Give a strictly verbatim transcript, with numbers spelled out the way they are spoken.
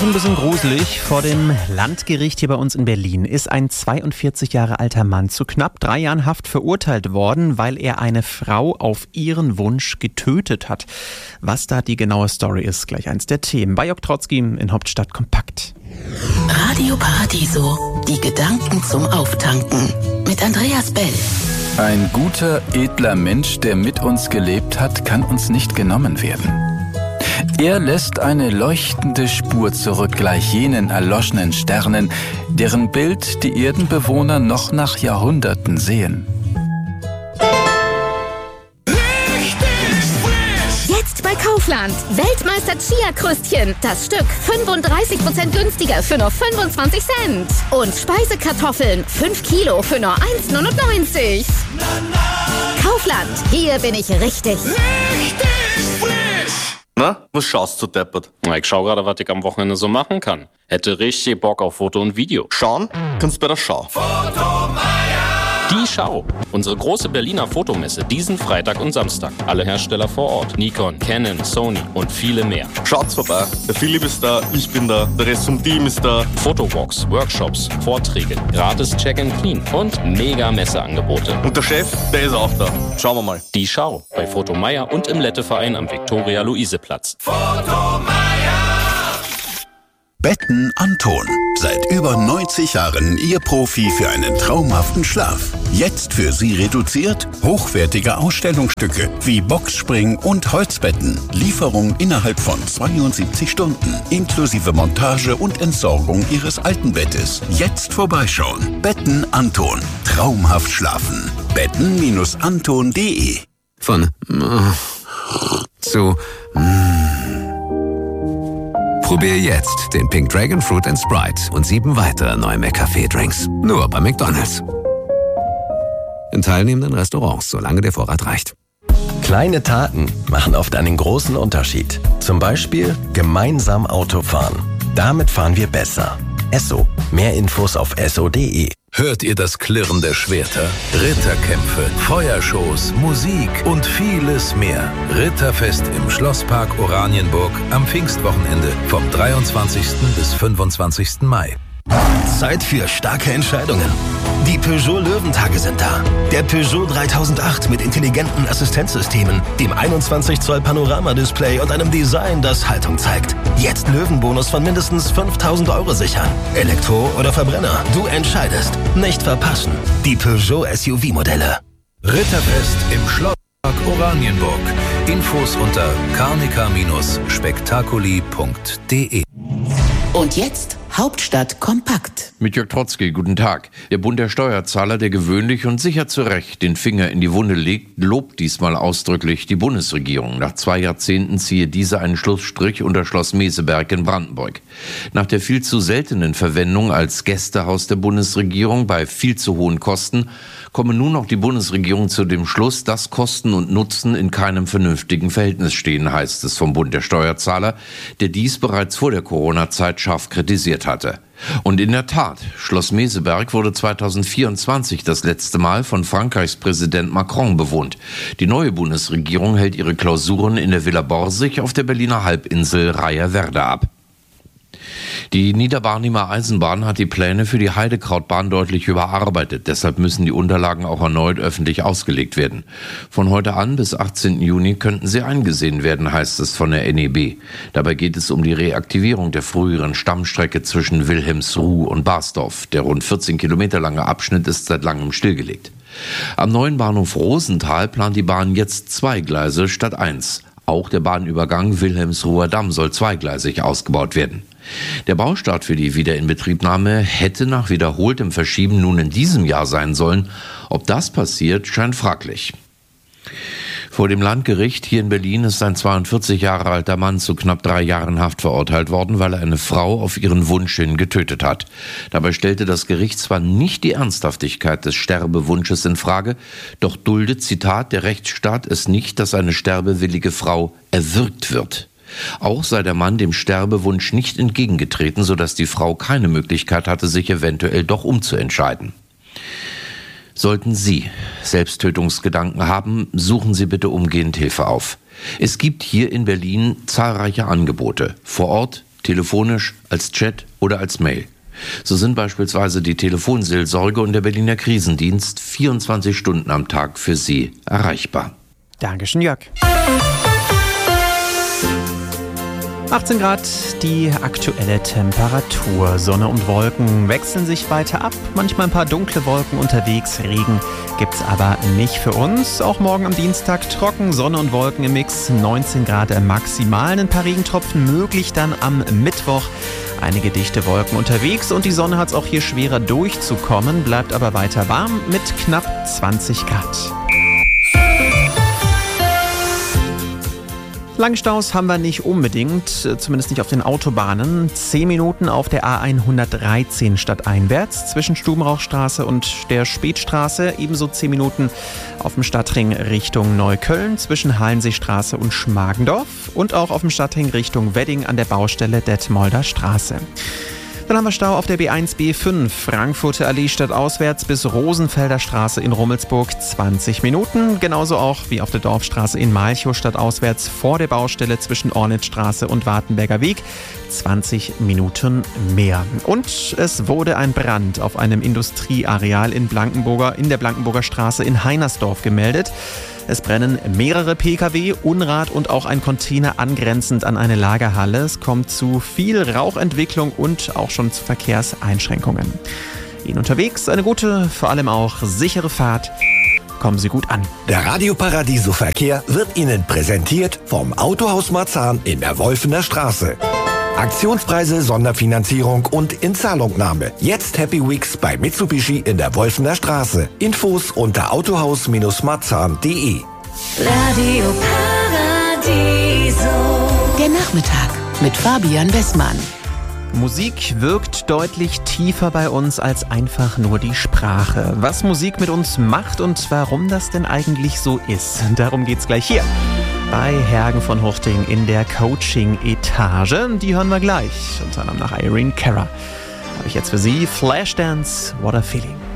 ein bisschen gruselig. Vor dem Landgericht hier bei uns in Berlin ist ein zweiundvierzig Jahre alter Mann zu knapp drei Jahren Haft verurteilt worden, weil er eine Frau auf ihren Wunsch getötet hat. Was da die genaue Story ist, gleich eins der Themen. Bei Jörg Trotzki in Hauptstadt kompakt. Radio Paradiso, die Gedanken zum Auftanken mit Andreas Bell. Ein guter, edler Mensch, der mit uns gelebt hat, kann uns nicht genommen werden. Er lässt eine leuchtende Spur zurück, gleich jenen erloschenen Sternen, deren Bild die Erdenbewohner noch nach Jahrhunderten sehen. Jetzt bei Kaufland. Weltmeister Chia-Krüstchen. Das Stück fünfunddreißig Prozent günstiger für nur fünfundzwanzig Cent. Und Speisekartoffeln fünf Kilo für nur eins neunundneunzig. Kaufland. Hier bin ich richtig. Richtig frisch. Na, was schaust du deppert? Na, ich schau gerade, was ich am Wochenende so machen kann. Hätte richtig Bock auf Foto und Video. Schauen kannst bei der Schau. Die Schau. Unsere große Berliner Fotomesse diesen Freitag und Samstag. Alle Hersteller vor Ort. Nikon, Canon, Sony und viele mehr. Schaut's vorbei. Der Philipp ist da, ich bin da, der Rest vom Team ist da. Fotowalks, Workshops, Vorträge, gratis Check and Clean und mega Messeangebote. Und der Chef, der ist auch da. Schauen wir mal. Die Schau. Bei Fotomeier und im Letteverein am Viktoria-Luise-Platz. Betten Anton. Seit über neunzig Jahren Ihr Profi für einen traumhaften Schlaf. Jetzt für Sie reduziert hochwertige Ausstellungsstücke wie Boxspring und Holzbetten. Lieferung innerhalb von zweiundsiebzig Stunden. Inklusive Montage und Entsorgung Ihres alten Bettes. Jetzt vorbeischauen. Betten Anton. Traumhaft schlafen. betten Anton punkt de. Von äh, zu äh. Probier jetzt den Pink Dragon Fruit and Sprite und sieben weitere neue McCafé-Drinks. Nur bei McDonald's. In teilnehmenden Restaurants, solange der Vorrat reicht. Kleine Taten machen oft einen großen Unterschied. Zum Beispiel gemeinsam Auto fahren. Damit fahren wir besser. Esso. Mehr Infos auf esso punkt de. Hört ihr das Klirren der Schwerter? Ritterkämpfe, Feuershows, Musik und vieles mehr. Ritterfest im Schlosspark Oranienburg am Pfingstwochenende vom dreiundzwanzigsten bis fünfundzwanzigsten Mai. Zeit für starke Entscheidungen. Die Peugeot Löwentage sind da. Der Peugeot dreitausendacht mit intelligenten Assistenzsystemen, dem einundzwanzig Zoll Panoramadisplay und einem Design, das Haltung zeigt. Jetzt Löwenbonus von mindestens fünftausend Euro sichern. Elektro oder Verbrenner, du entscheidest. Nicht verpassen. Die Peugeot S U V-Modelle. Ritterfest im Schlosspark Oranienburg. Infos unter carnica Bindestrich punkt de. Und jetzt Hauptstadt kompakt. Mit Jörg Trotzki, guten Tag. Der Bund der Steuerzahler, der gewöhnlich und sicher zu Recht den Finger in die Wunde legt, lobt diesmal ausdrücklich die Bundesregierung. Nach zwei Jahrzehnten ziehe diese einen Schlussstrich unter Schloss Meseberg in Brandenburg. Nach der viel zu seltenen Verwendung als Gästehaus der Bundesregierung bei viel zu hohen Kosten komme nun auch die Bundesregierung zu dem Schluss, dass Kosten und Nutzen in keinem vernünftigen Verhältnis stehen, heißt es vom Bund der Steuerzahler, der dies bereits vor der Corona-Zeit scharf kritisiert hatte. Und in der Tat, Schloss Meseberg wurde zweitausendvierundzwanzig das letzte Mal von Frankreichs Präsident Macron bewohnt. Die neue Bundesregierung hält ihre Klausuren in der Villa Borsig auf der Berliner Halbinsel Reyerwerda ab. Die Niederbarnimer Eisenbahn hat die Pläne für die Heidekrautbahn deutlich überarbeitet. Deshalb müssen die Unterlagen auch erneut öffentlich ausgelegt werden. Von heute an bis achtzehnten Juni könnten sie eingesehen werden, heißt es von der N E B. Dabei geht es um die Reaktivierung der früheren Stammstrecke zwischen Wilhelmsruh und Basdorf. Der rund vierzehn Kilometer lange Abschnitt ist seit langem stillgelegt. Am neuen Bahnhof Rosenthal plant die Bahn jetzt zwei Gleise statt eins. Auch der Bahnübergang Wilhelmsruher Damm soll zweigleisig ausgebaut werden. Der Baustart für die Wiederinbetriebnahme hätte nach wiederholtem Verschieben nun in diesem Jahr sein sollen. Ob das passiert, scheint fraglich. Vor dem Landgericht hier in Berlin ist ein zweiundvierzig Jahre alter Mann zu knapp drei Jahren Haft verurteilt worden, weil er eine Frau auf ihren Wunsch hin getötet hat. Dabei stellte das Gericht zwar nicht die Ernsthaftigkeit des Sterbewunsches in Frage, doch duldet, Zitat, der Rechtsstaat es nicht, dass eine sterbewillige Frau erwürgt wird. Auch sei der Mann dem Sterbewunsch nicht entgegengetreten, sodass die Frau keine Möglichkeit hatte, sich eventuell doch umzuentscheiden. Sollten Sie Selbsttötungsgedanken haben, suchen Sie bitte umgehend Hilfe auf. Es gibt hier in Berlin zahlreiche Angebote, vor Ort telefonisch, als Chat oder als Mail. So sind beispielsweise die Telefonseelsorge und der Berliner Krisendienst vierundzwanzig Stunden am Tag für Sie erreichbar. Dankeschön, Jörg. achtzehn Grad, die aktuelle Temperatur. Sonne und Wolken wechseln sich weiter ab. Manchmal ein paar dunkle Wolken unterwegs. Regen gibt's aber nicht für uns. Auch morgen am Dienstag trocken, Sonne und Wolken im Mix. neunzehn Grad maximal. Ein paar Regentropfen möglich dann am Mittwoch. Einige dichte Wolken unterwegs und die Sonne hat es auch hier schwerer durchzukommen. Bleibt aber weiter warm mit knapp zwanzig Grad. Langstaus haben wir nicht unbedingt, zumindest nicht auf den Autobahnen. Zehn Minuten auf der A hundertdreizehn stadteinwärts zwischen Stubenrauchstraße und der Spätstraße. Ebenso zehn Minuten auf dem Stadtring Richtung Neukölln zwischen Hallenseestraße und Schmargendorf. Und auch auf dem Stadtring Richtung Wedding an der Baustelle Detmolder Straße. Dann haben wir Stau auf der B eins B fünf, Frankfurter Allee stadtauswärts bis Rosenfelder Straße in Rummelsburg zwanzig Minuten. Genauso auch wie auf der Dorfstraße in Malchow stadtauswärts vor der Baustelle zwischen Ornitzstraße und Wartenberger Weg zwanzig Minuten mehr. Und es wurde ein Brand auf einem Industrieareal in Blankenburger, in der Blankenburger Straße in Heinersdorf gemeldet. Es brennen mehrere Pkw, Unrat und auch ein Container angrenzend an eine Lagerhalle. Es kommt zu viel Rauchentwicklung und auch schon zu Verkehrseinschränkungen. Ihnen unterwegs eine gute, vor allem auch sichere Fahrt. Kommen Sie gut an. Der Radio Paradiso Verkehr wird Ihnen präsentiert vom Autohaus Marzahn in der Wolfener Straße. Aktionspreise, Sonderfinanzierung und Inzahlungnahme. Jetzt Happy Weeks bei Mitsubishi in der Wolfener Straße. Infos unter autohaus marzahn punkt de. Radio Paradiso. Der Nachmittag mit Fabian Westmann. Musik wirkt deutlich tiefer bei uns als einfach nur die Sprache. Was Musik mit uns macht und warum das denn eigentlich so ist, darum geht's gleich hier bei Hergen von Huchting in der Coaching-Etage. Die hören wir gleich, unter anderem nach Irene Cara. Habe ich jetzt für Sie Flashdance, What a Feeling.